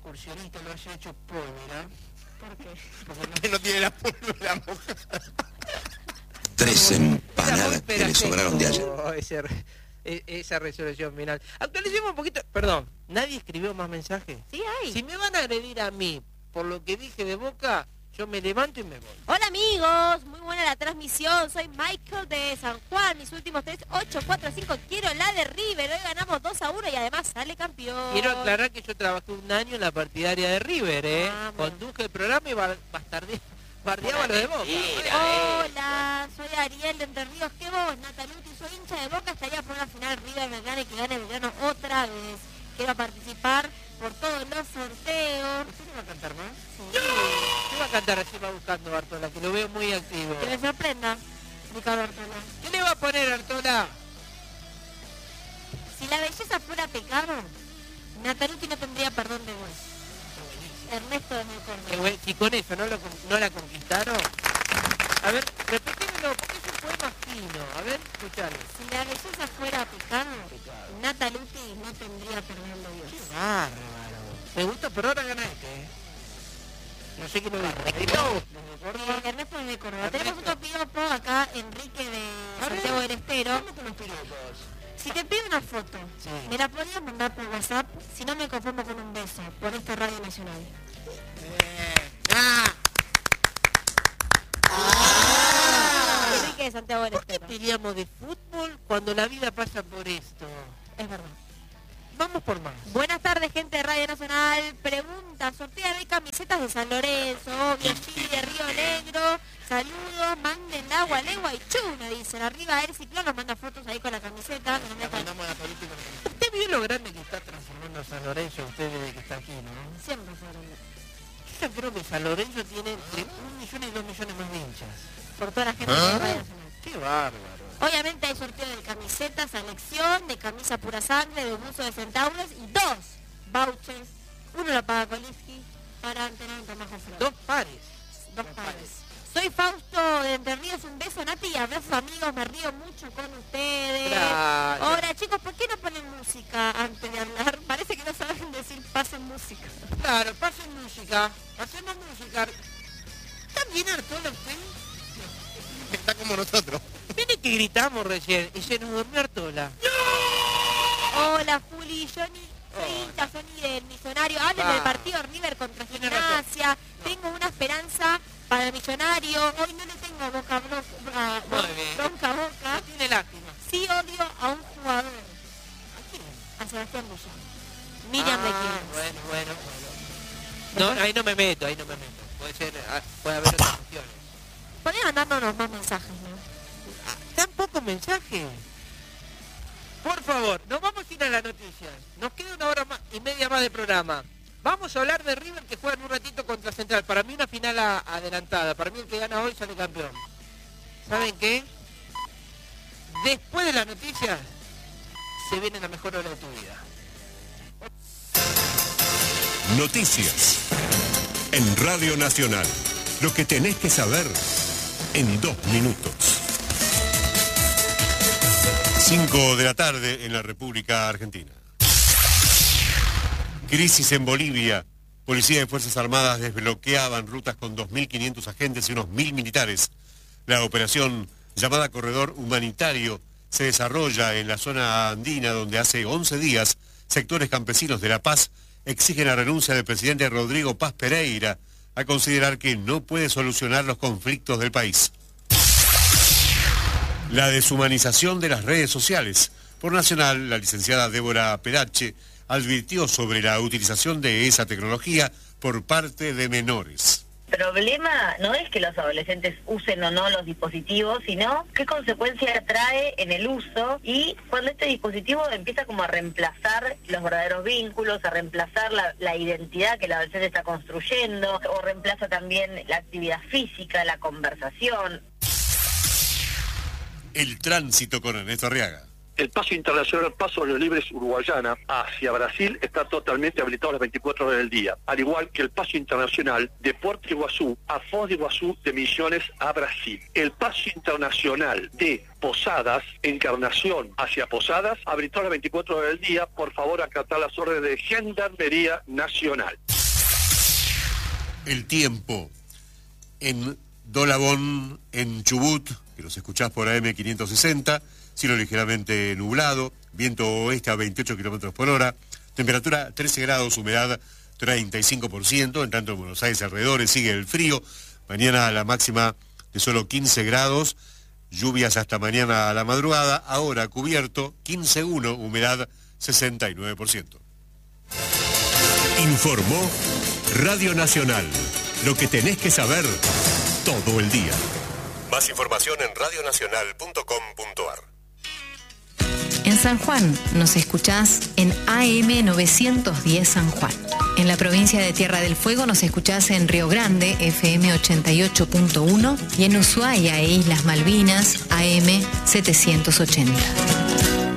excursionista lo haya hecho pólvora. ¿Por qué? Porque no tiene la pólvora mojada. 3 empanadas que le sobraron de ayer. Esa resolución final. Actualicemos un poquito. Perdón, ¿nadie escribió más mensajes? Sí, hay. Si me van a agredir a mí por lo que dije de Boca, yo me levanto y me voy. Hola amigos, muy buena la transmisión. Soy Michael de San Juan. Mis últimos 3, 8, 4, 5. Quiero la de River. Hoy ganamos 2-1 y además sale campeón. Quiero aclarar que yo trabajé un año en la partidaria de River, Vamos. Conduje el programa y bardeaba lo de Boca. Hola, soy Ariel de Entre Ríos. ¿Qué vos, Nataluti? Soy hincha de Boca. Estaría por una final River Belgrano y que gane Belgrano otra vez. Quiero participar por todos los sorteos. ¿Usted no va a cantar más? Sí. ¿Qué va a cantar? Así va buscando Bartola, que lo veo muy activo. Que me sorprenda, Ricardo Artola. ¿Qué le va a poner, Artola? Si la belleza fuera pecado, Nataluti no tendría perdón de vos. Ernesto de Córdoba. Si con eso no la conquistaron. A ver, repetímelo, porque es un poema fino. A ver, escuchalo. Si la belleza fuera pecado, Nataluti no tendría perdón de Dios. Qué bárbaro. Me gusta, pero ahora ganaste, No sé qué lo dijo. Ernesto de Córdoba. Tenemos otro piropo acá, Enrique de Santiago del Estero. Si te pido una foto, Sí. me la podrías mandar por WhatsApp, si no me conformo con un beso, por esta Radio Nacional. Enrique de Santiago del ¿Por qué Estero. peleamos de fútbol cuando la vida pasa por esto? Es verdad. Vamos por más. Buenas tardes, gente de Radio Nacional. Pregunta, sortea de camisetas de San Lorenzo, obvio, sí, de Río Negro. Saludos, manden agua, legua y chuna, dicen. Arriba el ciclón nos manda fotos ahí con la camiseta. Que no me La mandamos a la política. Usted vio lo grande que está transformando San Lorenzo, usted desde que está aquí, ¿no? Siempre fue grande. Yo creo que San Lorenzo tiene entre 1 millón y 2 millones más de hinchas. Por toda la gente de Radio Nacional. ¡Qué bárbaro! Obviamente hay sorteo de camisetas, selección, de camisa pura sangre, de buzo de centauros y 2 vouchers. Uno lo paga Koliski para tener un trabajo frío. 2 pares. 2 pares. Soy Fausto de Entre Ríos, un beso Nati y abrazos amigos, me río mucho con ustedes. Gracias. Ahora chicos, ¿por qué no ponen música antes de hablar? Parece que no saben decir pasen música. Claro, pasen música. Hacemos música. ¿Está bien Artola usted? Está como nosotros. Viene que gritamos recién y se nos durmió Artola. Hola Juli, Johnny, soy hincha, Johnny del Millonario. Hablen del partido River contra Tiene Gimnasia. Tengo una esperanza para el Millonario. Hoy no le tengo bronca a Boca. No tiene lástima. Sí odio a un jugador, ¿A quién? a Sebastián Bulla. Miriam de Quilmes. Bueno. No, ahí no me meto. Puede haber otras cuestiones. Podrían mandárnoslos más mensajes, ¿no? ¿Tan pocos mensajes? Por favor, nos vamos a ir a las noticias. Nos queda 1 hora y media más de programa. Vamos a hablar de River que juega en un ratito contra Central. Para mí una final adelantada. Para mí el que gana hoy sale campeón. ¿Saben qué? Después de las noticias se viene la mejor hora de tu vida. Noticias en Radio Nacional. Lo que tenés que saber en 2 minutos. 5 de la tarde en la República Argentina. Crisis en Bolivia. Policía y Fuerzas Armadas desbloqueaban rutas con 2.500 agentes y unos 1.000 militares. La operación llamada Corredor Humanitario se desarrolla en la zona andina donde hace 11 días sectores campesinos de La Paz exigen la renuncia del presidente Rodrigo Paz Pereira a considerar que no puede solucionar los conflictos del país. La deshumanización de las redes sociales. Por Nacional, la licenciada Débora Perache advirtió sobre la utilización de esa tecnología por parte de menores. El problema no es que los adolescentes usen o no los dispositivos, sino qué consecuencia trae en el uso y cuando este dispositivo empieza como a reemplazar los verdaderos vínculos, a reemplazar la identidad que el adolescente está construyendo, o reemplaza también la actividad física, la conversación. El tránsito con Ernesto Arriaga. El paso internacional Paso de los Libres Uruguayana hacia Brasil está totalmente habilitado las 24 horas del día, al igual que el paso internacional de Puerto Iguazú a Foz de Iguazú de Misiones a Brasil. El paso internacional de Posadas, Encarnación hacia Posadas, habilitado las 24 horas del día. Por favor, acatar las órdenes de Gendarmería Nacional. El tiempo en Dolabón, en Chubut, que los escuchás por AM 560, cielo ligeramente nublado, viento oeste a 28 kilómetros por hora, temperatura 13 grados, humedad 35%, en tanto en Buenos Aires alrededores sigue el frío, mañana la máxima de solo 15 grados, lluvias hasta mañana a la madrugada, ahora cubierto 15,1, humedad 69%. Informó Radio Nacional, lo que tenés que saber todo el día. Más información en radionacional.com.ar. En San Juan nos escuchás en AM 910 San Juan. En la provincia de Tierra del Fuego nos escuchás en Río Grande, FM 88.1, y en Ushuaia e Islas Malvinas, AM 780.